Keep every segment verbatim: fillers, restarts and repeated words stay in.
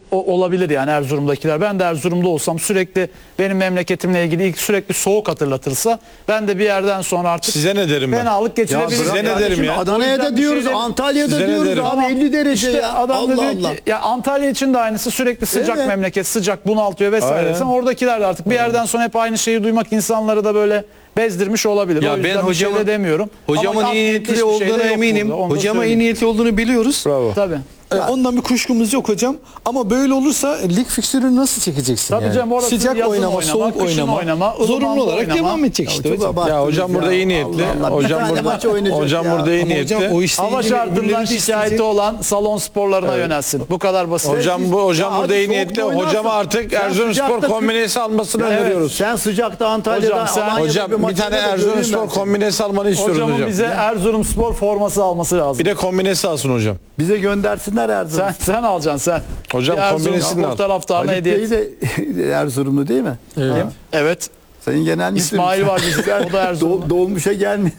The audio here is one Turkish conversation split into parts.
o, olabilir yani Erzurum'dakiler. Ben de Erzurum'da olsam sürekli benim memleketimle ilgili ilk sürekli soğuk hatırlatırsa ben de bir yerden sonra artık size ne derim ben? fenalık geçirebilir. size ne derim ya? Adana'ya da diyoruz, şey Antalya'da Size ne diyoruz derim? abi elli derece İşte ya. adam da Allah diyor Allah. ki ya Antalya için de aynısı, sürekli sıcak Evet. memleket, sıcak bunaltıyor vesaire. Aynen. Sen oradakiler de artık bir yerden sonra hep aynı şeyi duymak insanları da böyle bezdirmiş olabilir. Ya O yüzden ben bir şey de hocamın- demiyorum. Hocamın Ama iyi hiçbir niyetli şey de olduğuna yok eminim. burada, onu da Hocamın iyi söyleyeyim. niyetli olduğunu biliyoruz. Bravo. Tabii. E, Ondan bir kuşkumuz yok hocam. Ama böyle olursa lig fikstürünü nasıl çekeceksin Tabii yani? canım, orası Sıcak yazın oynama, oynama, soğuk kışın oynama, oynama, ılıman zorunlu olarak oynama. devam edecek Ya işte çok hocam. abarttınız Ya hocam burada iyi niyetli. Allah Allah. Bir Hocam tane burada maç oynayacak hocam ya. burada iyi Ama niyetli. hocam o işle Hava ilgili şartından birileri şikayeti isteyecek. olan salon sporlarına yönelsin. Bu kadar basit. Hocam bu hocam Ya burada hadi iyi niyetli. soğukta oynarsın. Hocama artık Sen Erzurumspor sıcakta- kombinesi almasını Evet, öneriyoruz. sen sıcakta Antalya'da Hocam sen- Almanya'da Hocam bir maçı tane da göreyim Erzurumspor ben seni. kombinesi almanı istiyoruz Hocamın hocam. bize Erzurumspor forması alması lazım. Bir de kombinesi alsın hocam. Bize göndersinler Erzurum. Sen sen alacaksın sen. Hocam Bir Erzurum kombinesini spor al. taraftarına Halit hediye Bey et. de Erzurumlu değil mi? Evet. Evet. Sayın Genel Müdürüm. İsmail var bizim. O da Erzurumlu. Dol- Dolmuşa gelmedi.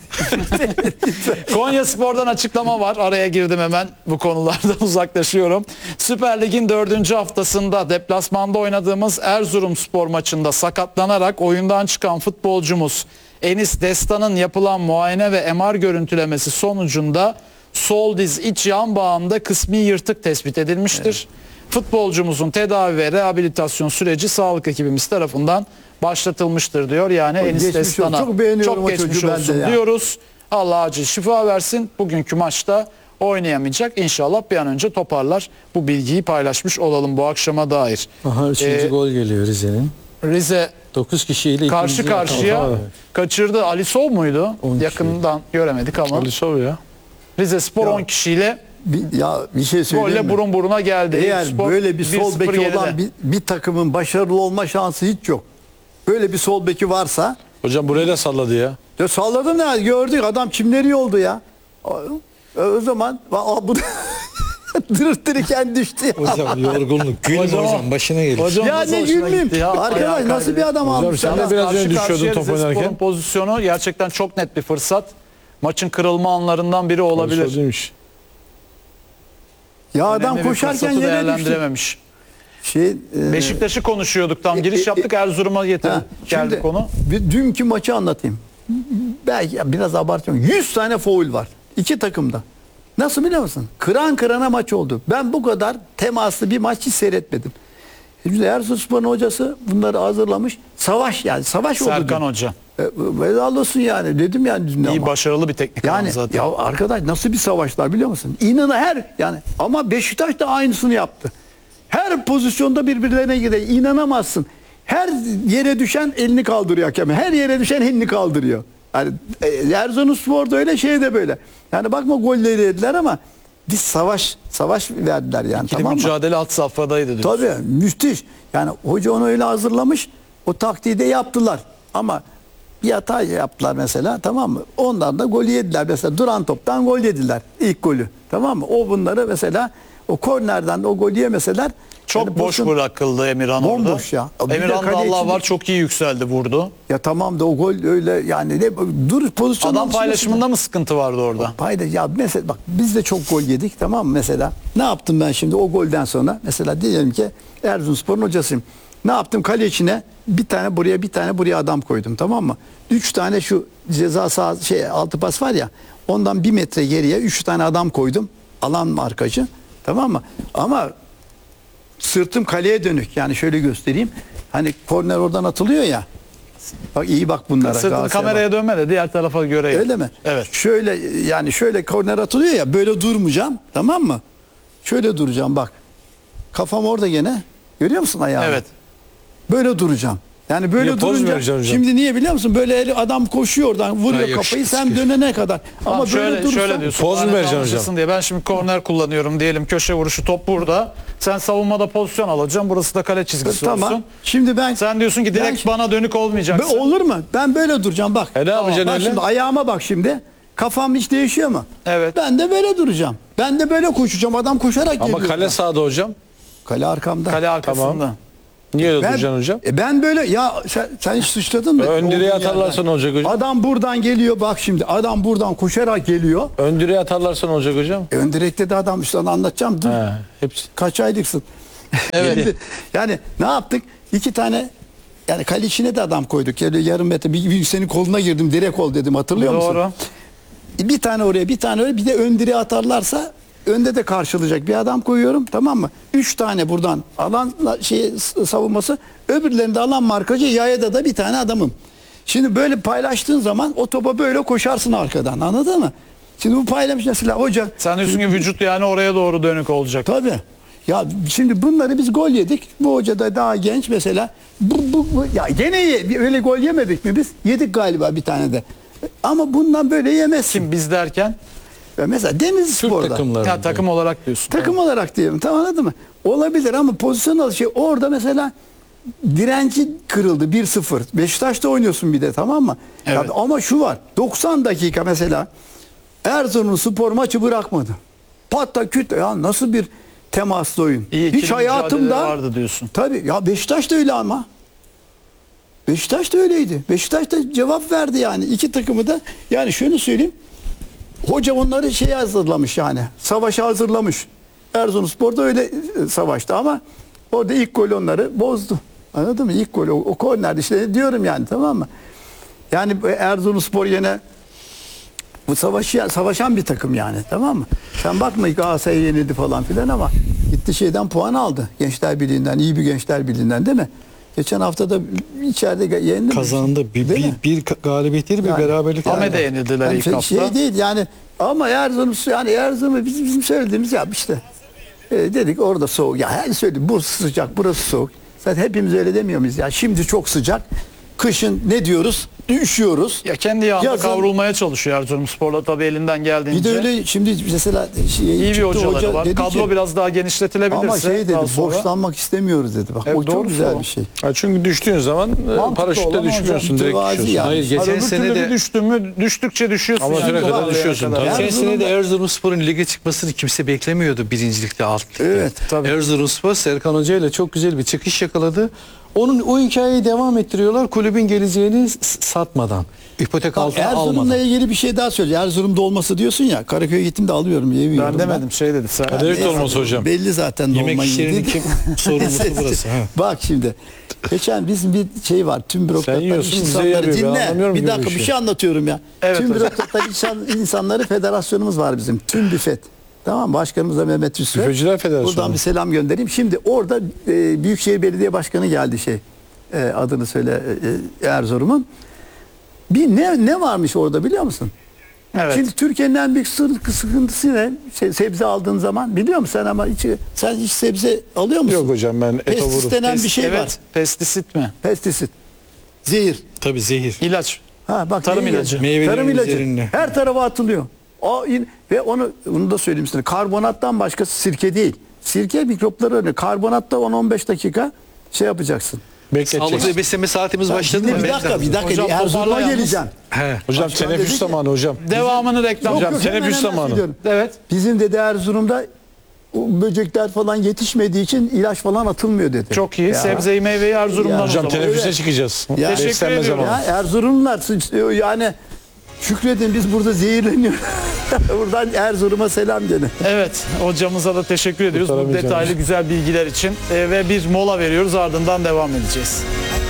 Konya Spor'dan açıklama var. Araya girdim hemen, bu konulardan uzaklaşıyorum. Süper Lig'in dördüncü haftasında deplasmanda oynadığımız Erzurumspor maçında sakatlanarak oyundan çıkan futbolcumuz Enis Destan'ın yapılan muayene ve M R görüntülemesi sonucunda sol diz iç yan bağında kısmi yırtık tespit edilmiştir. Futbolcumuzun tedavi ve rehabilitasyon süreci sağlık ekibimiz tarafından başlatılmıştır diyor. Yani Enis geçmiş olsun. Destan'a Çok beğeniyorum çok o geçmiş çocuğu ben de olsun ya. diyoruz. Allah acil şifa versin. Bugünkü maçta oynayamayacak. İnşallah bir an önce toparlar. Bu bilgiyi paylaşmış olalım bu akşama dair. Aha üçüncü Ee, gol geliyor Rize'nin. Rize dokuz kişiyle karşı ikinci karşıya yakaladı. kaçırdı. Alisov muydu? on kişi. Yakından göremedik ama. Alisov ya. Rize Spor Ya. on kişiyle Bir, ya bir şey söyleyeyim golle mi? burun buruna geldi. Eğer Eyüpspor böyle bir sol sıfır beki geride. olan bir, bir takımın başarılı olma şansı hiç yok. Böyle bir sol beki varsa Hocam burayı da salladı ya. ya salladım ya, gördük adam çimleri yoldu ya. O, o zaman aa, bu dırıttırırken düştü ya. Hocam yorgunluk. Gülme Hocam- hocam başına gelir. Hocam Ya nasıl ne hoşuna gülmeyeyim. gitti ya? Arkadaş Ayağı nasıl bir kaydı. adam Hocam almış. sen ya. de biraz önce Karşı düşüyordun karşıya top Rize oynarken. Spor'un pozisyonu gerçekten çok net bir fırsat. Maçın kırılma anlarından biri olabilir. Alisov değilmiş. Ya adam Önemli bir koşarken fırsatı yere düştü. değerlendirememiş. Şey, e, Beşiktaş'ı konuşuyorduk, tam giriş e, yaptık, Erzurum'a getirdik, ha, geldi şimdi konu. bir dünkü maçı anlatayım. Belki ya biraz abartıyorum. yüz tane faul var. İki takımda. Nasıl biliyor musun? Kıran kırana maç oldu. Ben bu kadar temaslı bir maç hiç seyretmedim. Şimdi Erzurumspor'un hocası bunları hazırlamış. Savaş yani savaş oldu. Serkan dün. Hoca. E, Vedal olsun yani dedim yani dün İyi, ama. başarılı bir teknik adam Yani zaten. ya arkadaş nasıl bir savaşlar biliyor musun? İnanın her yani ama Beşiktaş da aynısını yaptı. Her pozisyonda birbirlerine gidiyor. İnanamazsın. Her yere düşen elini kaldırıyor hakem. Her yere düşen elini kaldırıyor. Yani e, Erzurumspor'da öyle, şey de böyle. Yani bakma golleri yediler ama bir savaş savaş verdiler yani, İkili tamam mı? mücadele alt safhadaydı diyorsun. Tabii müthiş. Yani hoca onu öyle hazırlamış. O taktiği de yaptılar. Ama bir hata yaptılar mesela, tamam mı? Ondan da gol yediler. Mesela duran toptan gol yediler. İlk golü. Tamam mı? O bunları mesela o kornerden de o golü yemeseler Çok yani boş pozisyon- bırakıldı Emirhan orada. Bomboş ya. Bir de Emirhan da kale Allah içinde- var çok iyi yükseldi, vurdu. Ya tamam da o gol öyle yani ne dur pozisyon Adam paylaşımında mı sıkıntı vardı orada? Payda ya mesela bak biz de çok gol yedik, tamam mı mesela? Ne yaptım ben şimdi o golden sonra? Mesela diyelim ki Erzurumspor'un hocasıyım. Ne yaptım? Kale içine bir tane buraya bir tane buraya adam koydum, tamam mı? Üç tane şu ceza sağ şey altı pas var ya, ondan bir metre geriye üç tane adam koydum. Alan markacı, tamam mı? Ama sırtım kaleye dönük, yani şöyle göstereyim. Hani korner oradan atılıyor ya. Bak iyi bak bunlara. Sırtını Galatasaray'a kameraya bak. dönme de diğer tarafa göre. Öyle mi? Evet. Şöyle yani şöyle korner atılıyor ya, böyle durmayacağım, tamam mı? Şöyle duracağım bak. Kafam orada gene. Görüyor musun ayağımı? Evet. Böyle duracağım. Yani böyle Niye poz durunca vereceksin hocam? şimdi niye biliyor musun? Böyle eli- adam koşuyor oradan, vuruyor Ha, kafayı, yakışıklı sen çıkıyor. dönene kadar. Ama Tamam, böyle şöyle, durursan şöyle diyorsun. Poz mu Lanet vereceksin anlaşılsın hocam? diye. Ben şimdi korner kullanıyorum diyelim, köşe vuruşu, top burada. Sen savunmada pozisyon alacaksın. Burası da kale çizgisi tamam. olsun. Şimdi ben Sen diyorsun ki direkt Ben- bana dönük olmayacaksın. Ben- olur mu? Ben böyle duracağım bak. E ne yapacaksın Bak öyle? şimdi ayağıma bak şimdi. Kafam hiç değişiyor mu? Evet. Ben de böyle duracağım. Ben de böyle koşacağım. Adam koşarak Ama geliyor. kale sağda hocam. Kale arkamda. Kale arkasında. Tamam. Niye öyle Ben, duracaksın hocam? e ben böyle ya sen, sen hiç suçladın mı? Ön direğe Olduğun atarlarsa yerden. ne olacak hocam? Adam buradan geliyor bak şimdi. Adam buradan koşarak geliyor. Ön direğe atarlarsa ne olacak hocam? E, ön direkte de adam işte onu anlatacağım. Dur. He, hepsi. Kaç aylıksın? Evet. Yani ne yaptık? İki tane yani kale içine de adam koyduk. Yani yarım metre bir, bir senin koluna girdim direkt ol dedim hatırlıyor musun? Doğru. Bir tane oraya bir tane oraya bir de ön direğe atarlarsa önde de karşılayacak bir adam koyuyorum tamam mı? Üç tane buradan alan şey savunması öbürlerinde alan markacı yayada da bir tane adamım. Şimdi böyle paylaştığın zaman o topa böyle koşarsın arkadan anladın mı? Şimdi bu paylamış mesela hoca. Sen diyorsun ki vücut yani oraya doğru dönük olacak. Tabii. Ya şimdi bunları biz gol yedik. Bu hoca da daha genç mesela. Bu, bu, bu ya gene ye, öyle gol yemedik mi biz? Yedik galiba bir tane de. Ama bundan böyle yemezsin. Kim biz derken? Ya mesela Denizli Türk Spor'da. takımları. Ya takım olarak diyorsun. Takım olarak diyorum. Tamam anladın mı? Olabilir ama pozisyonel şey orada mesela direnci kırıldı bir sıfır. Beşiktaş'ta oynuyorsun bir de tamam mı? Evet. Ya ama şu var. doksan dakika mesela Erzurumspor maçı bırakmadı. Patta küt ya nasıl bir temaslı oyun. İyi, ikili Hiç hayatımda mücadele vardı diyorsun. Tabii ya Beşiktaş da öyle ama. Beşiktaş da öyleydi. Beşiktaş da cevap verdi yani. İki takımı da yani şunu söyleyeyim. Hoca onları şeye hazırlamış yani. Savaşa hazırlamış. Erzurumspor da öyle e, savaştı ama orada ilk gol onları bozdu. Anladın mı? İlk gol o, o kornerdi işte diyorum yani tamam mı? Yani bu Erzurumspor yine bu savaşı savaşan bir takım yani tamam mı? Sen bakma Galatasaray'a yenildi falan filan ama gitti şeyden puan aldı. Gençler Birliği'nden, iyi bir Gençler Birliği'nden değil mi? Geçen hafta da içeride yendi. Kazandı. Bir, Değil bir, mi? bir galibiyet değil bir Yani- beraberlik. Ahmet'e yenildiler Yani ilk şey, hafta. şey değil yani ama Erzurum yani Erzurum'u bizim, bizim söylediğimiz ya işte e, dedik orada soğuk ya her söyledi burası sıcak burası soğuk. Zaten hepimiz öyle demiyor muyuz ya şimdi çok sıcak kışın ne diyoruz üşüyoruz. Ya kendi yağında Yazın- kavrulmaya çalışıyor Erzurumspor'la tabii elinden Bir geldiğince. de öyle şimdi mesela şey, İyi bir çıktı hocaları hoca var. dedi Kadro ki, biraz daha genişletilebilirse. ama şey dedi daha sonra- borçlanmak istemiyoruz dedi bak Evet, o çok doğru güzel söylüyor. bir şey. Ha, çünkü düştüğün zaman e, Mantıklı paraşütle olan hocam, düşmüyorsun. Direkt mütevazi düşüyorsun. yani. Hayır, geçen Hayır, öbür sene türlü de bir düştün mü düştükçe düşüyorsun. Ama yani. süre kadar Oraya düşüyorsun, tabii. geçen Erzurum'da- sene de Erzurumspor'un lige çıkmasını kimse beklemiyordu birincilikte alt ligde. Evet, tabii. Erzurumspor Serkan Hoca ile çok güzel bir çıkış yakaladı. Onun o hikayeyi devam ettiriyorlar kulübün geleceğini s- satmadan. İpotek Bak, altına Erzurum'la almadan. ilgili bir şey daha söyleyeceğim. Erzurum'da olması diyorsun ya Karaköy'e gittim de alıyorum yemiyorum. Ben demedim şey dedi. Sen. Kader Neyse, olması hocam. Belli zaten Yemek dolma işlerinin yedi. kim sorumlusu burası. Ha. Bak şimdi. Geçen bizim bir şey var. Tüm bürokratlar yiyorsun, iş bize insanları yarıyor. Ben dinle. anlamıyorum Bir gibi dakika bir bir şey. şey anlatıyorum ya. Evet tüm hocam. bürokratlar insan, insanları federasyonumuz var bizim. Tüm büfet. Tamam mı? Başkanımız da Mehmet Yusuf. Büfeciler Federasyonu. Buradan bir selam göndereyim. Şimdi orada e, Büyükşehir Belediye Başkanı geldi şey. E, adını söyle e, Erzurum'un. Bir ne ne varmış orada biliyor musun? Evet. Şimdi Türkiye'nin en büyük sır- sıkıntısı ne? Se- sebze aldığın zaman biliyor musun sen ama hiç, sen hiç sebze alıyor musun? Yok hocam ben et Pestis ovurum. denen bir Pes- şey evet, var. pestisit mi? Pestisit. Zehir. Tabii zehir. İlaç. Ha bak Tarım zehir. ilacı. Meyvelerin Tarım ilacı. üzerine. Her tarafa atılıyor. O in- ve onu bunu da söyleyeyim size. Karbonattan başkası sirke değil. Sirke mikropları öyle. Karbonatta on on beş dakika şey yapacaksın. Bekleteceksin. Sağlıklı besleme saatimiz başladı Şimdi mı? bir dakika bir dakika Hocam, bir Erzurum'a toparla yalnız. geleceğim. He. Hocam Başkan teneffüs dedi ki- zamanı hocam. Devamını reklam. Hocam, Yok, teneffüs hemen hemen zamanı. söylüyorum. Evet. Bizim dedi Erzurum'da o böcekler falan yetişmediği için ilaç falan atılmıyor dedi. Çok iyi. Ya. Sebzeyi meyveyi Erzurum'dan Ya. o Hocam zaman. teneffüse Evet. çıkacağız. Ya. Teşekkür Beslenme ediyorum. zamanı. Ya Erzurumlular yani şükredin biz burada zehirleniyoruz. Buradan Erzurum'a selam gene. Evet, hocamıza da teşekkür ediyoruz bu Kurtaramayacağım. detaylı güzel bilgiler için. Ee, ve bir mola veriyoruz, ardından devam edeceğiz.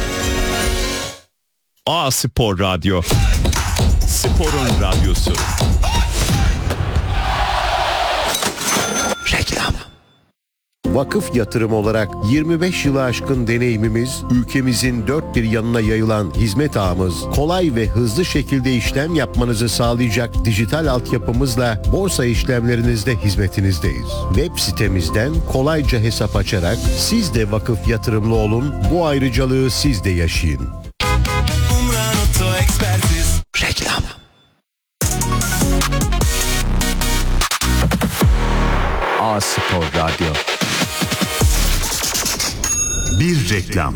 A Spor Radyo. Sporun radyosu. Reklam. Vakıf yatırım olarak yirmi beş yılı aşkın deneyimimiz, ülkemizin dört bir yanına yayılan hizmet ağımız, kolay ve hızlı şekilde işlem yapmanızı sağlayacak dijital altyapımızla borsa işlemlerinizde hizmetinizdeyiz. Web sitemizden kolayca hesap açarak siz de vakıf yatırımlı olun, bu ayrıcalığı siz de yaşayın. Reklam. A Spor Radyo. Bir reklam.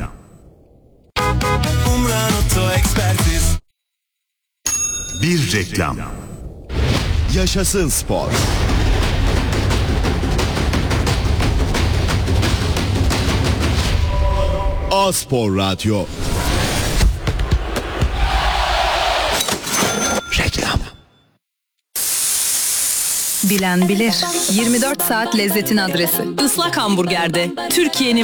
Bir reklam. Yaşasın spor. A Spor Radyo. Reklam. Bilen bilir. yirmi dört saat lezzetin adresi. Islak hamburgerde Türkiye'nin